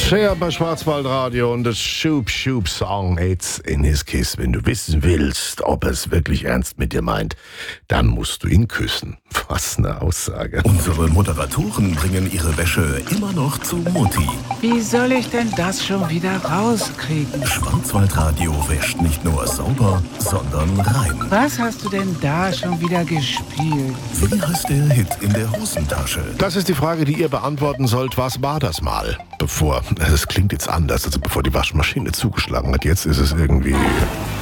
Cher bei Schwarzwaldradio und das Shoop Shoop Song It's in his kiss. Wenn du wissen willst, ob er es wirklich ernst mit dir meint, dann musst du ihn küssen. Was eine Aussage. Unsere Moderatoren bringen ihre Wäsche immer noch zu Mutti. Wie soll ich denn das schon wieder rauskriegen? Schwarzwaldradio wäscht nicht nur sauber, sondern rein. Was hast du denn da schon wieder gespielt? Wie heißt der Hit in der Hosentasche? Das ist die Frage, die ihr beantworten sollt. Was war das mal? Es klingt jetzt anders, also bevor die Waschmaschine zugeschlagen hat. Jetzt ist es irgendwie...